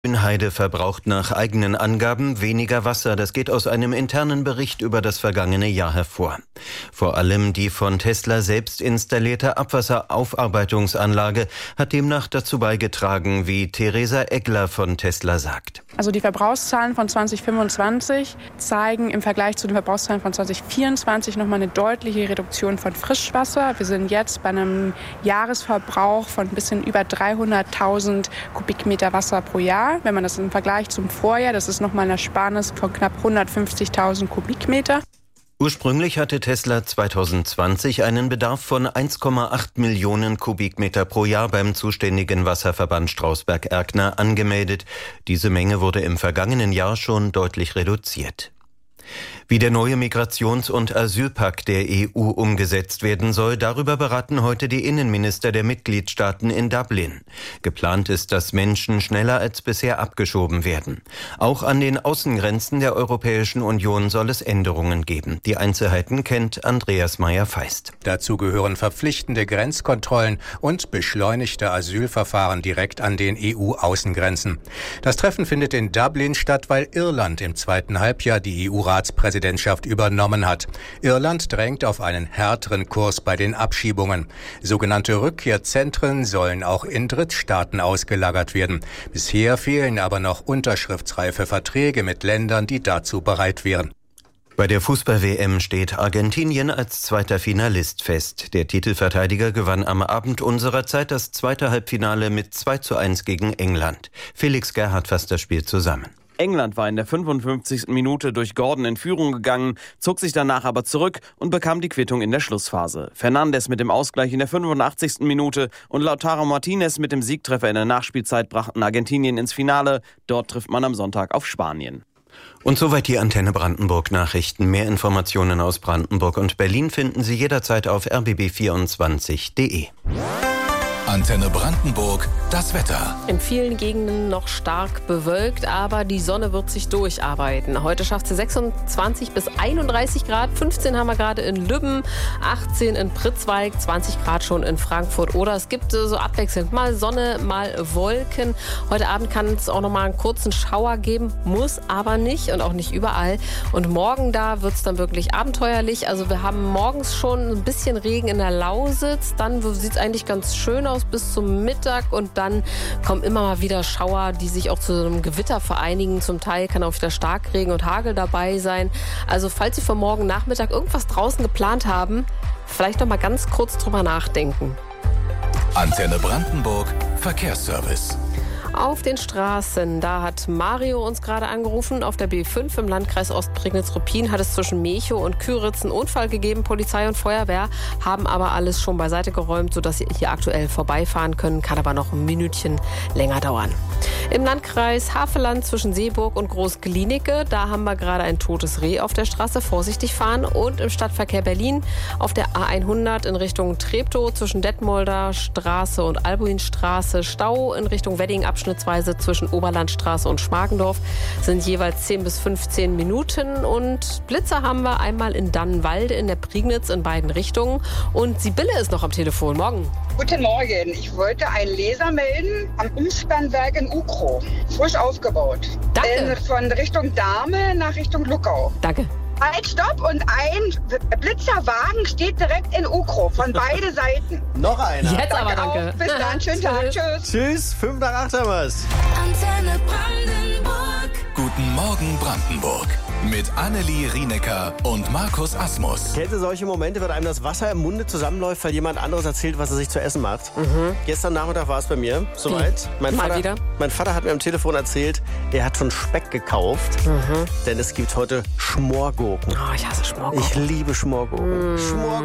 Grünheide verbraucht nach eigenen Angaben weniger Wasser. Das geht aus einem internen Bericht über das vergangene Jahr hervor. Vor allem die von Tesla selbst installierte Abwasseraufarbeitungsanlage hat demnach dazu beigetragen, wie Theresa Eggler von Tesla sagt. Also die Verbrauchszahlen von 2025 zeigen im Vergleich zu den Verbrauchszahlen von 2024 nochmal eine deutliche Reduktion von Frischwasser. Wir sind jetzt bei einem Jahresverbrauch von ein bisschen über 300.000 Kubikmeter Wasser pro Jahr. Wenn man das im Vergleich zum Vorjahr, das ist nochmal eine Ersparnis von knapp 150.000 Kubikmeter. Ursprünglich hatte Tesla 2020 einen Bedarf von 1,8 Millionen Kubikmeter pro Jahr beim zuständigen Wasserverband Strausberg-Erkner angemeldet. Diese Menge wurde im vergangenen Jahr schon deutlich reduziert. Wie der neue Migrations- und Asylpakt der EU umgesetzt werden soll, darüber beraten heute die Innenminister der Mitgliedstaaten in Dublin. Geplant ist, dass Menschen schneller als bisher abgeschoben werden. Auch an den Außengrenzen der Europäischen Union soll es Änderungen geben. Die Einzelheiten kennt Andreas Meyer-Feist. Dazu gehören verpflichtende Grenzkontrollen und beschleunigte Asylverfahren direkt an den EU-Außengrenzen. Das Treffen findet in Dublin statt, weil Irland im zweiten Halbjahr die EU-Ratspräsidentschaft übernommen hat. Irland drängt auf einen härteren Kurs bei den Abschiebungen. Sogenannte Rückkehrzentren sollen auch in Drittstaaten ausgelagert werden. Bisher fehlen aber noch unterschriftsreife Verträge mit Ländern, die dazu bereit wären. Bei der Fußball-WM steht Argentinien als zweiter Finalist fest. Der Titelverteidiger gewann am Abend unserer Zeit das zweite Halbfinale mit 2:1 gegen England. Felix Gerhardt fasst das Spiel zusammen. England war in der 55. Minute durch Gordon in Führung gegangen, zog sich danach aber zurück und bekam die Quittung in der Schlussphase. Fernandes mit dem Ausgleich in der 85. Minute und Lautaro Martinez mit dem Siegtreffer in der Nachspielzeit brachten Argentinien ins Finale. Dort trifft man am Sonntag auf Spanien. Und soweit die Antenne Brandenburg Nachrichten. Mehr Informationen aus Brandenburg und Berlin finden Sie jederzeit auf rbb24.de. Antenne Brandenburg, das Wetter. In vielen Gegenden noch stark bewölkt, aber die Sonne wird sich durcharbeiten. Heute schafft sie 26 bis 31 Grad, 15 haben wir gerade in Lübben, 18 in Pritzwalk, 20 Grad schon in Frankfurt. Oder es gibt so abwechselnd mal Sonne, mal Wolken. Heute Abend kann es auch noch mal einen kurzen Schauer geben, muss aber nicht und auch nicht überall. Und morgen da wird es dann wirklich abenteuerlich. Also wir haben morgens schon ein bisschen Regen in der Lausitz, dann sieht es eigentlich ganz schön aus bis zum Mittag und dann kommen immer mal wieder Schauer, die sich auch zu einem Gewitter vereinigen. Zum Teil kann auch wieder Starkregen und Hagel dabei sein. Also falls Sie für morgen Nachmittag irgendwas draußen geplant haben, vielleicht noch mal ganz kurz drüber nachdenken. Antenne Brandenburg, Verkehrsservice. Auf den Straßen, da hat Mario uns gerade angerufen. Auf der B5 im Landkreis Ostprignitz-Ruppin hat es zwischen Mechow und Küritz einen Unfall gegeben. Polizei und Feuerwehr haben aber alles schon beiseite geräumt, sodass Sie hier aktuell vorbeifahren können. Kann aber noch ein Minütchen länger dauern. Im Landkreis Havelland zwischen Seeburg und Groß-Glienicke, da haben wir gerade ein totes Reh auf der Straße. Vorsichtig fahren. Und im Stadtverkehr Berlin auf der A100 in Richtung Treptow zwischen Detmolder Straße und Albuinstraße. Stau in Richtung Wedding abschnittsweise zwischen Oberlandstraße und Schmargendorf sind jeweils 10 bis 15 Minuten. Und Blitzer haben wir einmal in Dannenwalde in der Prignitz in beiden Richtungen. Und Sibylle ist noch am Telefon. Morgen. Guten Morgen. Ich wollte einen Leser melden am Umspannwerk in Ukrow. Frisch aufgebaut. Danke. Von Richtung Dahme nach Richtung Luckau. Danke. Halt, stopp! Und ein Blitzerwagen steht direkt in Ukrow von beiden Seiten. Noch einer. Jetzt aber danke. Auch. Bis dann. Schönen Tag. Tschüss. Tschüss. 5 nach 8 haben wir's. Antenne Brandenburg. Guten Morgen Brandenburg. Mit Annelie Rienecker und Markus Asmus. Kennt ihr solche Momente, wenn einem das Wasser im Munde zusammenläuft, weil jemand anderes erzählt, was er sich zu essen macht? Gestern Nachmittag war es bei mir soweit. Mein Vater hat mir am Telefon erzählt, er hat schon Speck gekauft, denn es gibt heute Schmorgurken. Oh, ich hasse Schmorgurken. Ich liebe Schmorgurken.